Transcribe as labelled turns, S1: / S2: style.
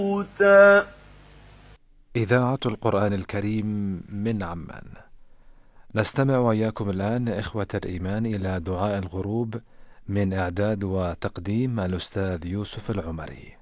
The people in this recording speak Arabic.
S1: إذاعة القرآن الكريم من عمان. نستمع وإياكم الآن إخوة الإيمان إلى دعاء الغروب من إعداد وتقديم الأستاذ يوسف العمري.